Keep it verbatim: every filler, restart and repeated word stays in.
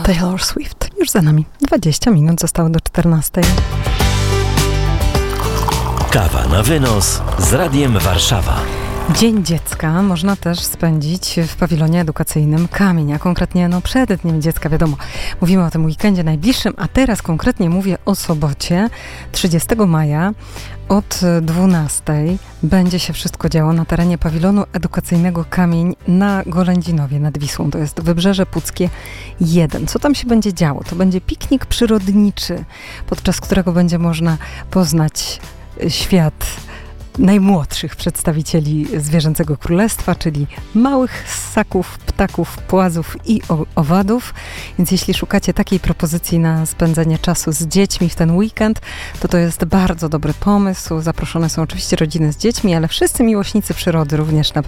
Taylor Swift. Już za nami dwadzieścia minut, zostało do czternastej. Kawa na wynos z Radiem Warszawa. Dzień Dziecka można też spędzić w pawilonie edukacyjnym Kamień, a konkretnie no przed Dniem Dziecka, wiadomo. Mówimy o tym weekendzie najbliższym, a teraz konkretnie mówię o sobocie, trzydziestego maja od dwunastej będzie się wszystko działo na terenie pawilonu edukacyjnego Kamień na Golędzinowie nad Wisłą. To jest Wybrzeże Puckie jeden. Co tam się będzie działo? To będzie piknik przyrodniczy, podczas którego będzie można poznać świat najmłodszych przedstawicieli zwierzęcego królestwa, czyli małych ssaków, ptaków, płazów i owadów. Więc jeśli szukacie takiej propozycji na spędzenie czasu z dziećmi w ten weekend, to to jest bardzo dobry pomysł. Zaproszone są oczywiście rodziny z dziećmi, ale wszyscy miłośnicy przyrody również na